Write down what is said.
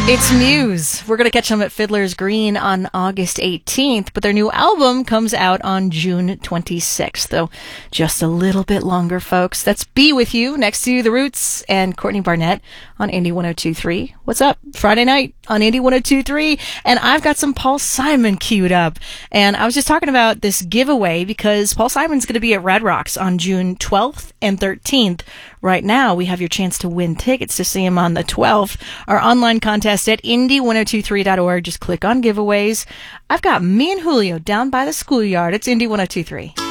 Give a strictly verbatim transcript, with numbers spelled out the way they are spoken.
It's Muse. We're going to catch them at Fiddler's Green on August eighteenth, but their new album comes out on June twenty-sixth, though just a little bit longer, folks. That's Be With You next to The Roots and Courtney Barnett on Indie one oh two point three. What's up? Friday night on Indie one oh two point three, and I've got some Paul Simon queued up. And I was just talking about this giveaway because Paul Simon's going to be at Red Rocks on June twelfth and thirteenth. Right now, we have your chance to win tickets to see him on the twelfth. Our online contest at indie one oh two three dot org. Just click on giveaways. I've got me and Julio down by the schoolyard. It's Indie one oh two point three.